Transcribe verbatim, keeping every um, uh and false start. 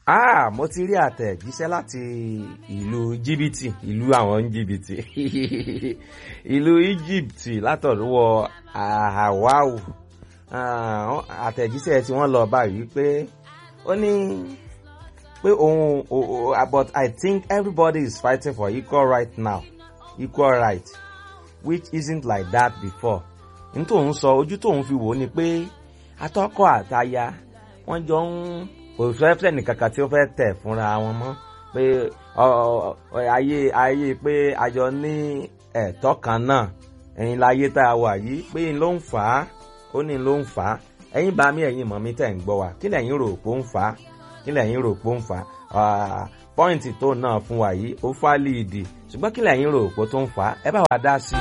Ah, mo ti rí àtẹ̀jíṣẹ́ láti ìlú jìbìtì, ìlú àwọn jìbìtì, ìlú Egypt látọ̀dọ̀ Hawau. Àtẹ̀jíṣẹ́ tí wọ́n lọ báyìí pé ó ní pé òun, but I think everybody is fighting for equal right now, equal right, which isn't like that before. N tó ń sọ, ojú tó ń fi wò ni pé atọ́kọ àtaya wọ́n jọ ń kò fẹ́ fẹ́ nìkankan tí ó fẹ́ tẹ̀ fúnra wọn mọ́, pé ayé ayé pé àjọ ní ẹ̀tọ́ kan náà, ẹ̀yin láyé tá a wà yìí, pé n ló ń fà á, ó ní ló ń fà á. Ẹ̀yin bá mi, ẹ̀yin mọ̀ mi tẹ̀ ń gbọ́ wa, kí lẹ̀yin rò pé ó ń fà á, kí lẹ̀yin rò pé ó ń fà á. Pọ́ìntì tó náà fún wa yìí ó fà líìdì, ṣùgbọ́n kí lẹ̀yin rò pé tó ń fà á, ẹ bá wa dá sí i.